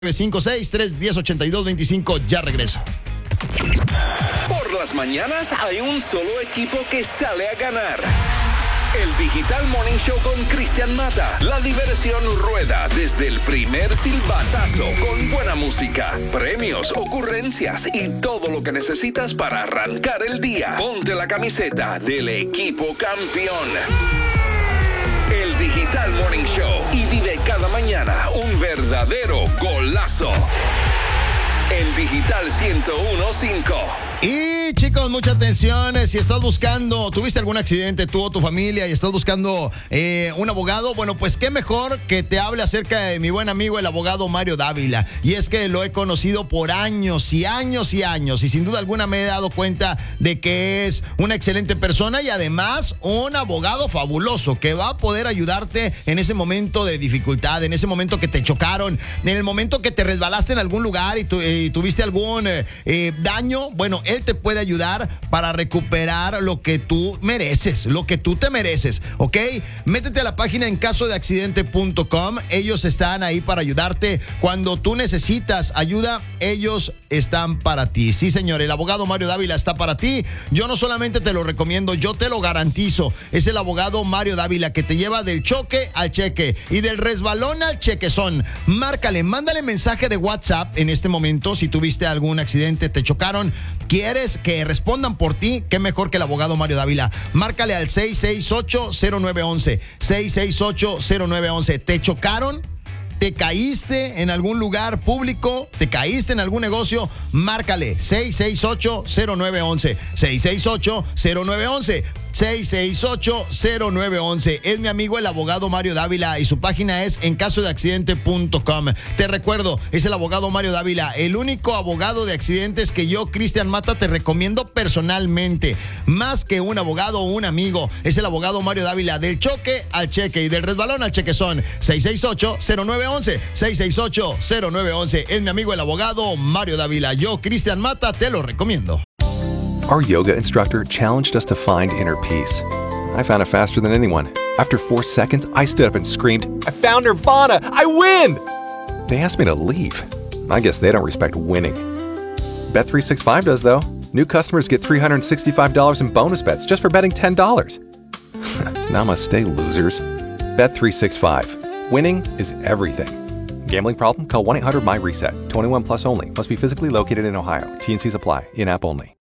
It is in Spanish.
956-310-8225. Ya regreso. Por las mañanas hay un solo equipo que sale a ganar. El Digital Morning Show con Cristian Mata. La diversión rueda desde el primer silbatazo con buena música, premios, ocurrencias y todo lo que necesitas para arrancar el día. Ponte la camiseta del equipo campeón. El Digital Morning Show y vive cada mañana un verdadero golazo. El Digital 101.5. Y chicos, mucha atención, si estás buscando, tuviste algún accidente, tú o tu familia, y estás buscando un abogado, bueno, pues qué mejor que te hable acerca de mi buen amigo, el abogado Mario Dávila. Y es que lo he conocido por años y años y años, y sin duda alguna me he dado cuenta de que es una excelente persona y además un abogado fabuloso que va a poder ayudarte en ese momento de dificultad, en ese momento que te chocaron, en el momento que te resbalaste en algún lugar y tuviste algún daño. Bueno, él te puede ayudar para recuperar lo que tú mereces, lo que tú te mereces, ¿ok? Métete a la página encasodeaccidente.com. Ellos están ahí para ayudarte. Cuando tú necesitas ayuda, ellos están para ti. Sí, señor, el abogado Mario Dávila está para ti. Yo no solamente te lo recomiendo, yo te lo garantizo. Es el abogado Mario Dávila que te lleva del choque al cheque y del resbalón al chequezón. Márcale, mándale mensaje de WhatsApp en este momento si tuviste algún accidente, te chocaron, ¿quieres que respondan por ti? Qué mejor que el abogado Mario Dávila. Márcale al 668-0911. 668-0911. ¿Te chocaron? ¿Te caíste en algún lugar público? ¿Te caíste en algún negocio? Márcale 668-0911. 668-0911. 668-0911. Es mi amigo el abogado Mario Dávila y su página es encasodeaccidente.com. Te recuerdo, es el abogado Mario Dávila, el único abogado de accidentes que yo, Cristian Mata, te recomiendo personalmente. Más que un abogado o un amigo, es el abogado Mario Dávila, del choque al cheque y del resbalón al chequezón. 668-0911. 668-0911. Es mi amigo el abogado Mario Dávila. Yo, Cristian Mata, te lo recomiendo. Our yoga instructor challenged us to find inner peace. I found it faster than anyone. After 4 seconds, I stood up and screamed, "I found Nirvana! I win!" They asked me to leave. I guess they don't respect winning. Bet365 does, though. New customers get $365 in bonus bets just for betting $10. Namaste, losers. Bet365. Winning is everything. Gambling problem? Call 1-800-MY-RESET. 21 plus only. Must be physically located in Ohio. T&Cs apply. In-app only.